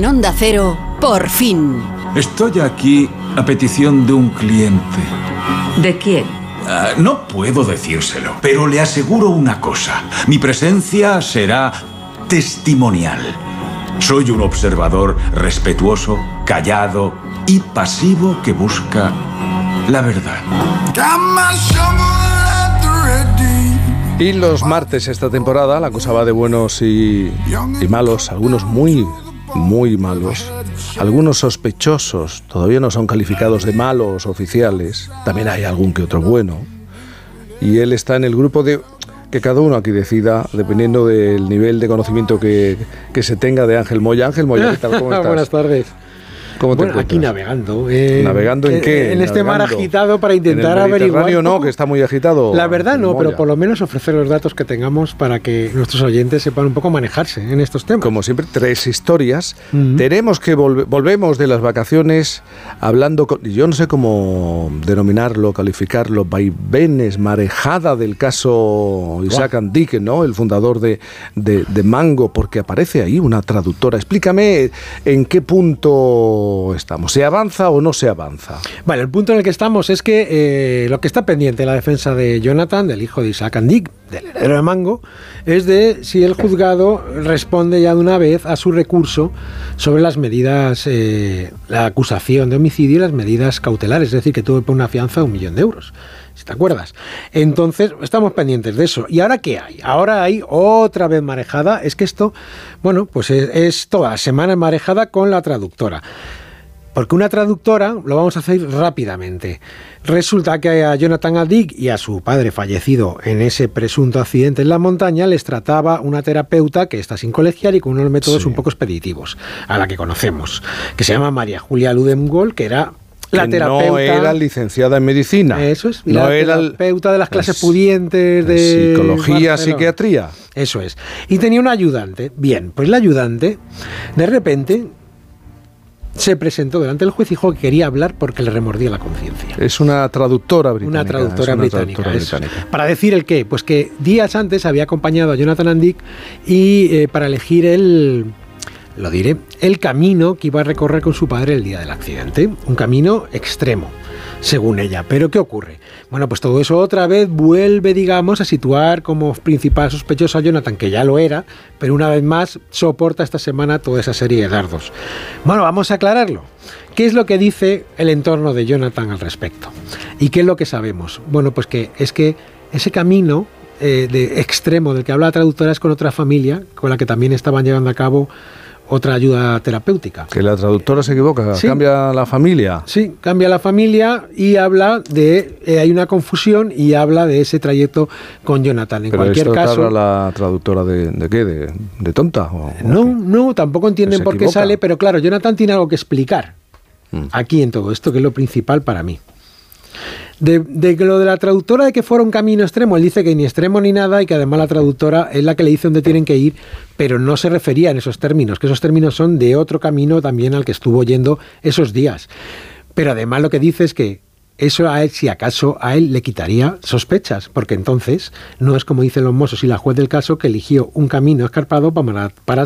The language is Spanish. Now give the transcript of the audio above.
En Onda Cero, por fin. Estoy aquí a petición de un cliente. ¿De quién? No puedo decírselo, pero le aseguro una cosa. Mi presencia será testimonial. Soy un observador respetuoso, callado y pasivo que busca la verdad. Y los martes esta temporada la cosa va de buenos y malos, algunos muy malos, algunos sospechosos, todavía no son calificados de malos oficiales, también hay algún que otro bueno, y él está en el grupo de que cada uno aquí decida, dependiendo del nivel de conocimiento que se tenga, de Ángel Moya. Ángel Moya, ¿qué tal? ¿Cómo estás? Buenas tardes. ¿Cómo te aquí navegando. ¿Navegando en qué? En este mar agitado para intentar averiguar. En el no, que está muy agitado. La verdad no, Moya. pero por lo menos ofrecer los datos que tengamos para que nuestros oyentes sepan un poco manejarse en estos temas. Como siempre, 3 historias. Tenemos que volvemos de las vacaciones hablando con, yo no sé cómo denominarlo, calificarlo, vaivenes, marejada del caso Isaac Andique, ¿no? El fundador de Mango, porque aparece ahí una traductora. Explícame en qué punto estamos. ¿Se avanza o no se avanza? Vale, el punto en el que estamos es que lo que está pendiente de la defensa de Jonathan, del hijo de Isaac Andique, del heredero de Mango, es de si el juzgado responde ya de una vez a su recurso sobre las medidas, la acusación de homicidio y las medidas cautelares, es decir, que tuvo una fianza de 1 millón de euros. Si te acuerdas. Entonces, estamos pendientes de eso. ¿Y ahora qué hay? Ahora hay otra vez marejada. Es que esto, bueno, pues es toda la semana marejada con la traductora. Porque una traductora, lo vamos a hacer rápidamente. Resulta que a Jonathan Andique y a su padre fallecido en ese presunto accidente en la montaña les trataba una terapeuta que está sin colegiar y con unos métodos un poco expeditivos, a la que conocemos, que se llama María Julia Ludengol, que era la terapeuta, no era licenciada en medicina. Eso es, no la era terapeuta de las clases pudientes de psicología, Barcelona. psiquiatría. Eso es. Y tenía un ayudante. Bien, pues el ayudante, de repente, se presentó delante del juez y dijo que quería hablar porque le remordía la conciencia. Es una traductora británica. Una traductora británica. ¿Para decir el qué? Pues que días antes había acompañado a Jonathan Andique y para elegir el camino que iba a recorrer con su padre el día del accidente. Un camino extremo, según ella. ¿Pero qué ocurre? Bueno, pues todo eso otra vez vuelve, digamos, a situar como principal sospechoso a Jonathan, que ya lo era, pero una vez más soporta esta semana toda esa serie de dardos. Bueno, vamos a aclararlo. ¿Qué es lo que dice el entorno de Jonathan al respecto? ¿Y qué es lo que sabemos? Bueno, pues que es que ese camino de extremo del que habla la traductora es con otra familia, con la que también estaban llevando a cabo otra ayuda terapéutica. Que la traductora se equivoca, sí. Cambia la familia. Sí, cambia la familia y habla de... hay una confusión y habla de ese trayecto con Jonathan. En Pero cualquier esto caso... ¿Habla la traductora de qué? ¿De tonta? No, tampoco entienden por qué sale, pero claro, Jonathan tiene algo que explicar aquí en todo esto, que es lo principal para mí. De lo de la traductora de que fuera un camino extremo, él dice que ni extremo ni nada y que además la traductora es la que le dice dónde tienen que ir, pero no se refería en esos términos, que esos términos son de otro camino también al que estuvo yendo esos días. Pero además lo que dice es que eso a él, si acaso, a él le quitaría sospechas, porque entonces no es como dicen los mozos y la juez del caso que eligió un camino escarpado para